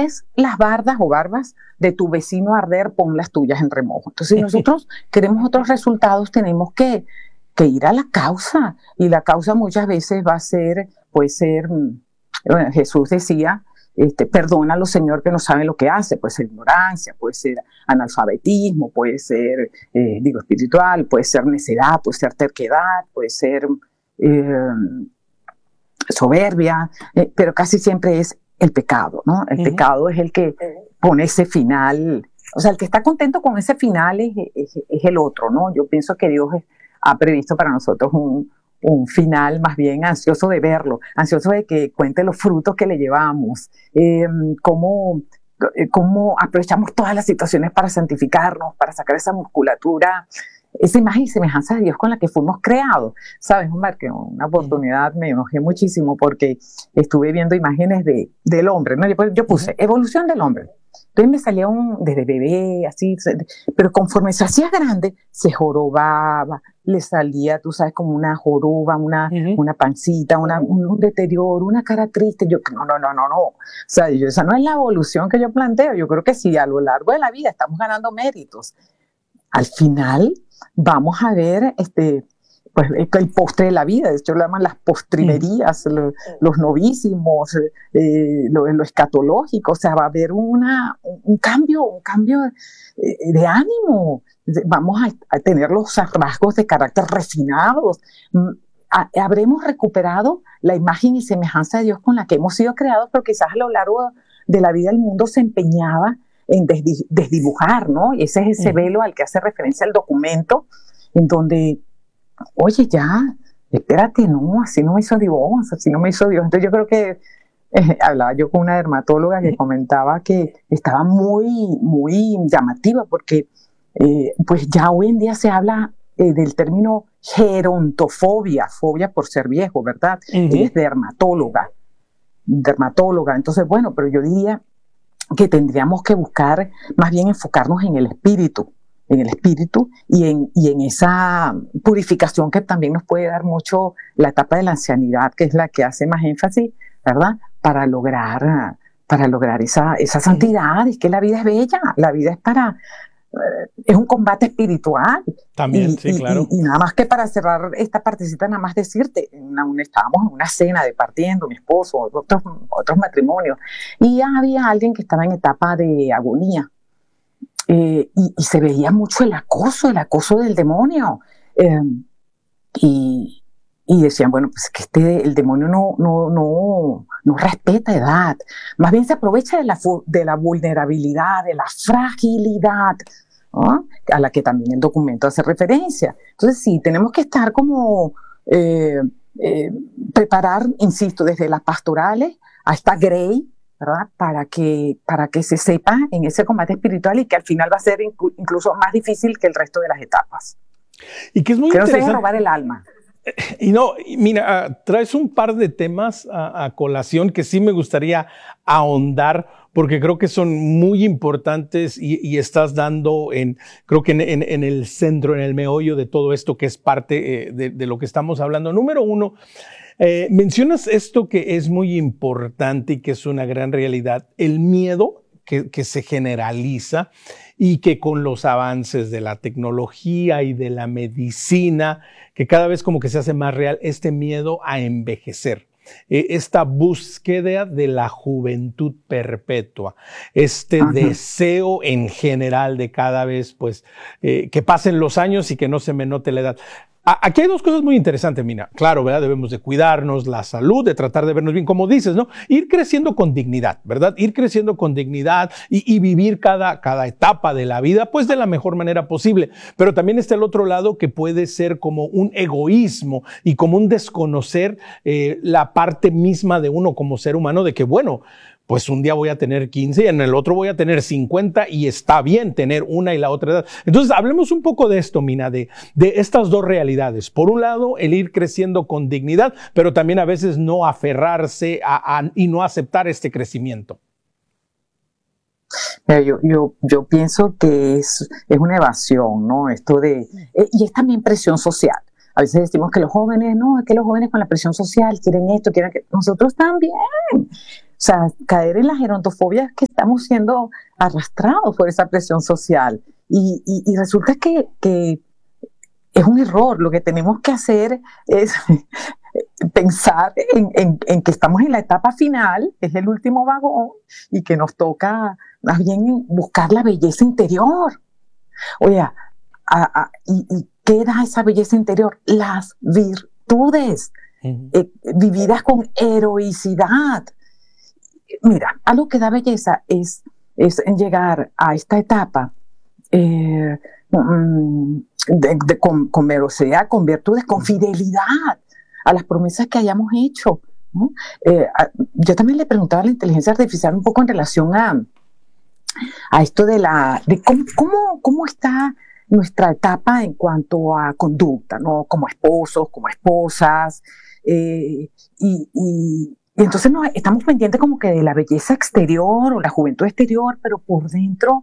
ves las bardas o barbas de tu vecino arder, pon las tuyas en remojo. Entonces, si nosotros queremos otros resultados, tenemos que ir a la causa. Y la causa muchas veces puede ser, Jesús decía, perdónalo, Señor, que no sabe lo que hace. Puede ser ignorancia, puede ser analfabetismo, puede ser, espiritual, puede ser necedad, puede ser terquedad, puede ser soberbia, pero casi siempre es el pecado, ¿no? El pecado es el que pone ese final. O sea, el que está contento con ese final es el otro, ¿no? Yo pienso que Dios ha previsto para nosotros un final más bien ansioso de verlo, ansioso de que cuente los frutos que le llevamos, cómo aprovechamos todas las situaciones para santificarnos, para sacar esa musculatura, esa imagen y semejanza de Dios con la que fuimos creados. ¿Sabes, Omar? Que una oportunidad me enojé muchísimo porque estuve viendo imágenes del hombre, ¿no? Yo puse evolución del hombre. Entonces me salía desde bebé, así, pero conforme se hacía grande, se jorobaba, le salía, tú sabes, como una joroba, una pancita, un deterioro, una cara triste. Yo, no. O sea, esa no es la evolución que yo planteo. Yo creo que si a lo largo de la vida estamos ganando méritos, al final vamos a ver pues el postre de la vida. De hecho lo llaman las postrimerías, los novísimos, lo escatológico. O sea, va a haber un cambio de ánimo. Vamos a tener los rasgos de carácter refinados. Habremos recuperado la imagen y semejanza de Dios con la que hemos sido creados, pero quizás a lo largo de la vida el mundo se empeñaba en desdibujar, ¿no? Y ese es ese velo al que hace referencia el documento, en donde, oye, ya, espérate, no, así no me hizo Dios, así no me hizo Dios. Entonces yo creo que hablaba yo con una dermatóloga que comentaba que estaba muy, muy llamativa, porque pues ya hoy en día se habla del término gerontofobia, fobia por ser viejo, ¿verdad? Ella es dermatóloga. Entonces, bueno, pero yo diría que tendríamos que buscar, más bien enfocarnos en el espíritu y en esa purificación que también nos puede dar mucho la etapa de la ancianidad, que es la que hace más énfasis, ¿verdad? Para lograr esa santidad. Es que la vida es bella, la vida es un combate espiritual. También, sí, claro. Y nada más que para cerrar esta partecita, nada más decirte, estábamos en una cena departiendo, mi esposo, otros matrimonios, y había alguien que estaba en etapa de agonía, y se veía mucho el acoso del demonio, y decían, bueno, pues que el demonio no respeta edad, más bien se aprovecha de la vulnerabilidad, de la fragilidad, ¿no? A la que también el documento hace referencia. Entonces sí, tenemos que estar como preparar, insisto, desde las pastorales hasta Grey, ¿verdad? Para que se sepa en ese combate espiritual, y que al final va a ser incluso más difícil que el resto de las etapas. Y que es muy interesante. Que no se deje robar el alma. Y mira, traes un par de temas a colación que sí me gustaría ahondar, porque creo que son muy importantes y estás dando creo que en el centro, en el meollo de todo esto, que es parte de lo que estamos hablando. Número uno, mencionas esto que es muy importante y que es una gran realidad, el miedo que se generaliza, y que con los avances de la tecnología y de la medicina, que cada vez como que se hace más real este miedo a envejecer, esta búsqueda de la juventud perpetua, deseo en general de cada vez pues que pasen los años y que no se me note la edad. Aquí hay dos cosas muy interesantes, Mina. Claro, ¿verdad? Debemos de cuidarnos, la salud, de tratar de vernos bien, como dices, ¿no? Ir creciendo con dignidad, ¿verdad? Ir creciendo con dignidad y vivir cada etapa de la vida, pues de la mejor manera posible. Pero también está el otro lado, que puede ser como un egoísmo y como un desconocer la parte misma de uno como ser humano, de que, bueno, pues un día voy a tener 15 y en el otro voy a tener 50, y está bien tener una y la otra edad. Entonces, hablemos un poco de esto, Mina, de estas dos realidades. Por un lado, el ir creciendo con dignidad, pero también a veces no aferrarse y no aceptar este crecimiento. Yo pienso que es una evasión, ¿no? Y es también presión social. A veces decimos que los jóvenes, no, es que los jóvenes con la presión social quieren esto, quieren que nosotros también. O sea, caer en la gerontofobia es que estamos siendo arrastrados por esa presión social. Y resulta que es un error. Lo que tenemos que hacer es pensar en que estamos en la etapa final, es el último vagón, y que nos toca más bien buscar la belleza interior. Oye, ¿y qué da esa belleza interior? Las virtudes, vividas con heroicidad. Mira, algo que da belleza es llegar a esta etapa con velocidad, con virtudes, con fidelidad a las promesas que hayamos hecho, ¿no? Yo también le preguntaba a la inteligencia artificial un poco en relación a esto de cómo está nuestra etapa en cuanto a conducta, ¿no? Como esposos, como esposas, y entonces estamos pendientes como que de la belleza exterior o la juventud exterior, pero por dentro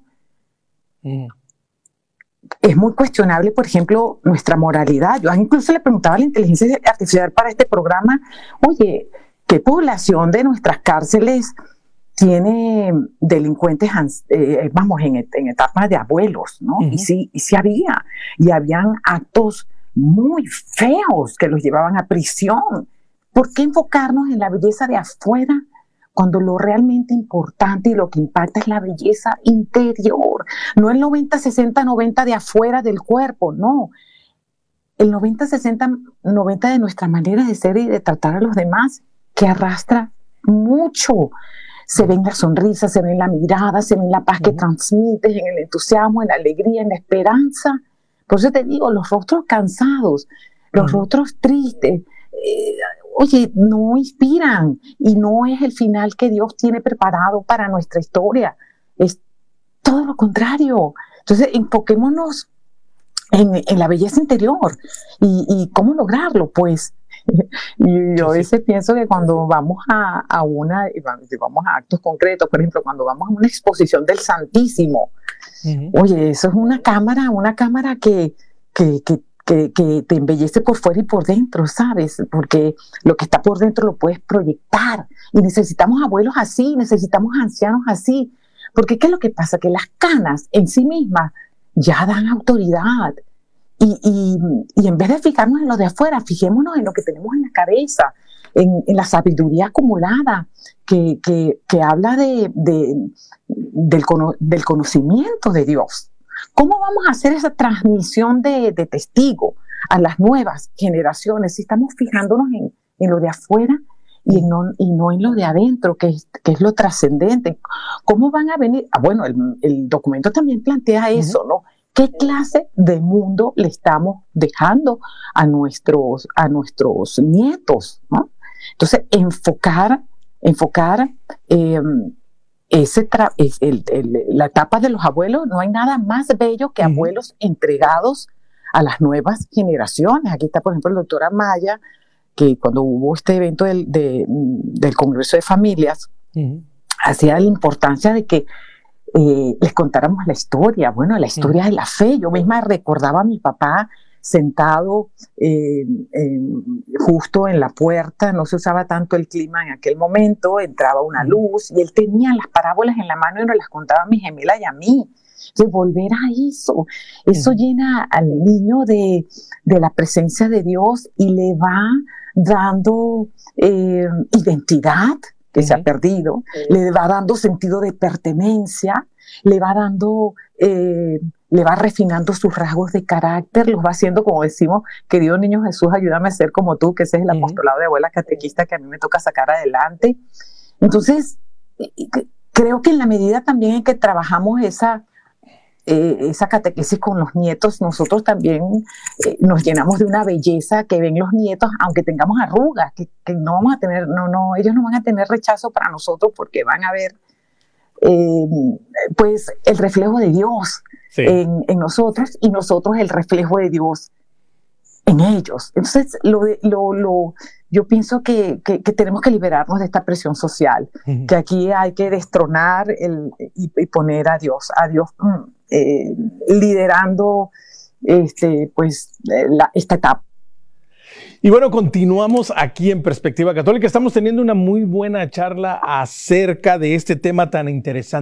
es muy cuestionable, por ejemplo, nuestra moralidad. Yo incluso le preguntaba a la inteligencia artificial para este programa, oye, ¿qué población de nuestras cárceles tiene delincuentes, vamos, en etapas de abuelos, ¿no? Y sí había, y habían actos muy feos que los llevaban a prisión. ¿Por qué enfocarnos en la belleza de afuera cuando lo realmente importante y lo que impacta es la belleza interior? No el 90-60-90 de afuera del cuerpo, no. El 90-60-90 de nuestra manera de ser y de tratar a los demás, que arrastra mucho. Se ve en la sonrisa, se ve en la mirada, se ve en la paz que transmites, en el entusiasmo, en la alegría, en la esperanza. Por eso te digo, los rostros cansados, los rostros tristes, oye, no inspiran, y no es el final que Dios tiene preparado para nuestra historia. Es todo lo contrario. Entonces, enfoquémonos en la belleza interior. ¿Y cómo lograrlo? Pues y yo a veces pienso que cuando vamos a actos concretos, por ejemplo, cuando vamos a una exposición del Santísimo, oye, eso es una cámara que te embellece por fuera y por dentro, ¿sabes? Porque lo que está por dentro lo puedes proyectar, y necesitamos abuelos así, necesitamos ancianos así, porque ¿qué es lo que pasa? Que las canas en sí mismas ya dan autoridad. Y en vez de fijarnos en lo de afuera, fijémonos en lo que tenemos en la cabeza, en la sabiduría acumulada que habla del conocimiento de Dios. ¿Cómo vamos a hacer esa transmisión de testigo a las nuevas generaciones si estamos fijándonos en lo de afuera y no en lo de adentro, que es lo trascendente? ¿Cómo van a venir? Bueno, el documento también plantea eso, ¿no? ¿Qué clase de mundo le estamos dejando a nuestros nietos, ¿no? Entonces, enfocar la etapa de los abuelos. No hay nada más bello que abuelos entregados a las nuevas generaciones. Aquí está, por ejemplo, el doctor Amaya, que cuando hubo este evento del Congreso de Familias, hacía la importancia de que les contáramos la historia, bueno, la historia de la fe. Yo misma recordaba a mi papá sentado justo en la puerta, no se usaba tanto el clima en aquel momento, entraba una luz y él tenía las parábolas en la mano y nos las contaba a mi gemela y a mí. De volver a eso llena al niño de la presencia de Dios y le va dando identidad que se ha perdido, le va dando sentido de pertenencia, le va refinando sus rasgos de carácter, los va haciendo, como decimos, querido niño Jesús, ayúdame a ser como tú, que ese es el apostolado de abuela catequista que a mí me toca sacar adelante. Entonces, creo que en la medida también en que trabajamos esa catequesis con los nietos, nosotros también nos llenamos de una belleza que ven los nietos, aunque tengamos arrugas, que no vamos a tener, ellos no van a tener rechazo para nosotros, porque van a ver pues el reflejo de Dios en nosotros, y nosotros el reflejo de Dios en ellos. Entonces, yo pienso que tenemos que liberarnos de esta presión social, que aquí hay que destronar y poner a Dios liderando esta etapa. Y bueno, continuamos aquí en Perspectiva Católica. Estamos teniendo una muy buena charla acerca de este tema tan interesante.